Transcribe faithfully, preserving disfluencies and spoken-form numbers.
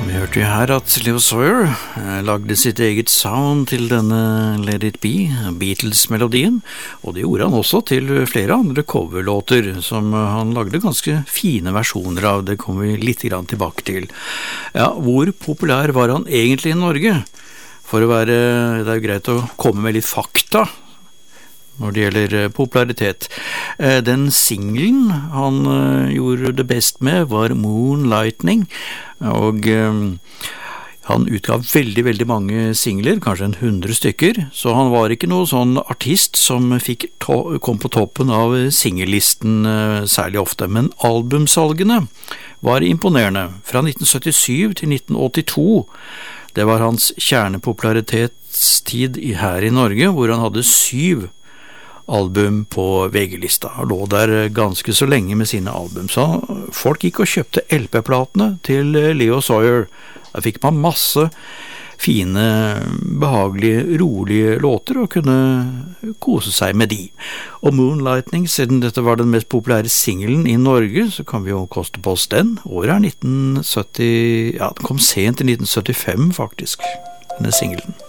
Vi hørte jo her at Leo Sawyer lagde sitt eget sound til denne Let It Be, Beatles-melodien, og det gjorde han også til flere andre coverlåter, som han lagde ganske fine versjoner av. Det kommer vi litt grann tilbake til. Ja, hvor populær var han egentlig i Norge? For å være, det er jo greit å komme med litt fakta når det gjelder popularitet. Den singlen han gjorde det best med var Moonlightning, og han utgav veldig, veldig mange singler, kanskje en hundre stykker, så han var ikke noe sånn artist som fikk to- kom på toppen av singellisten særlig ofte, men albumsalgene var imponerende. Fra nitten syttisju til nitten åttito, det var hans kjernepopularitetstid her i Norge, hvor han hadde syv album på V G-lista. Han lå der ganske så lenge med sine album, så folk gikk og kjøpte L P-platene til Leo Sawyer. Der fikk man masse fine, behagelige, rolige låter og kunne kose seg med de. Og Moonlightning, siden dette var den mest populære singelen i Norge, så kan vi jo koste på oss den. Året er nitten sytti, ja, den kom sent i nitten syttifem faktisk, denne singelen.